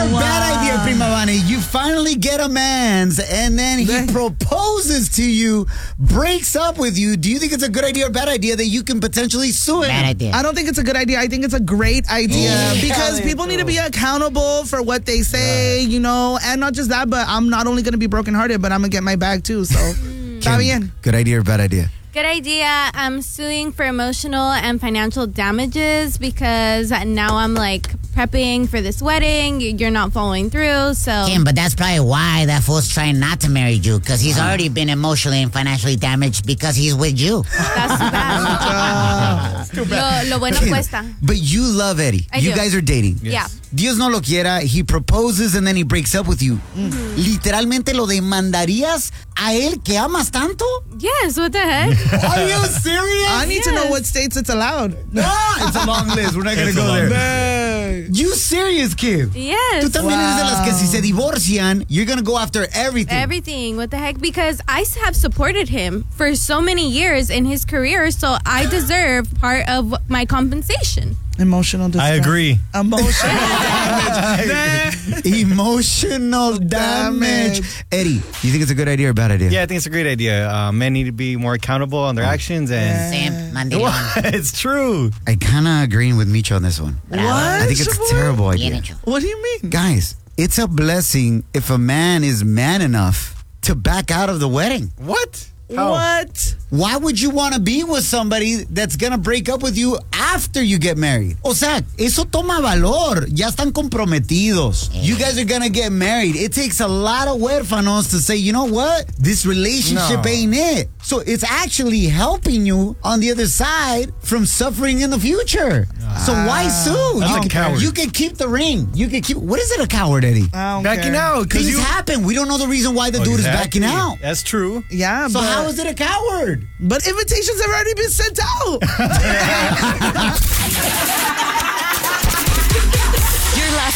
or bad idea, Prima Vani? You finally get a man's, and then he proposes to you, breaks up with you. Do you think it's a good idea or bad idea that you can potentially sue him? Bad idea. I don't think it's a good idea. I think it's a great idea because people need to be accountable for what they say, you know, and not just that, but I'm not only going to be brokenhearted, but I'm going to get my bag too. So, está bien. Good idea or bad idea? Good idea. I'm suing for emotional and financial damages because now I'm like prepping for this wedding. You're not following through, so... Kim, but that's probably why that fool's trying not to marry you, because he's already been emotionally and financially damaged because he's with you. That's too bad. Lo bueno cuesta. But you love Eddie. I You do. guys are dating. Yeah. Dios no lo quiera, he proposes and then he breaks up with you. ¿Literalmente lo demandarías a él que amas tanto? Yes, what the heck? Are you serious? I need to know what states it's allowed. No, it's a long list. We're not going to go there. You serious, kid? Yes. Tú también eres de las que si se divorcian, you're going to go after everything. Everything. What the heck? Because I have supported him for so many years in his career, so I deserve part of my compensation. Emotional distress. I agree. Emotional damage. Emotional damage. Eddie, you think it's a good idea or a bad idea? Yeah, I think it's a great idea. Men need to be more accountable on their actions, and Sam, mandilon. it's true. I kind of agreeing with Micho on this one. What? I think it's a terrible idea. Bien hecho. What do you mean? Guys, it's a blessing if a man is man enough to back out of the wedding. What? What? Why would you want to be with somebody that's going to break up with you after you get married? O sea, eso toma valor. Ya están comprometidos. You guys are going to get married. It takes a lot of huérfanos to say, you know what? This relationship ain't it. So it's actually helping you on the other side from suffering in the future. So why sue? That's a coward. You can keep the ring. You can keep... What is it, a coward, Eddie? I don't Backing care. out. Things happen. We don't know the reason why the dude is backing out. That's true. Yeah, So but, how is it a coward? but invitations have already been sent out.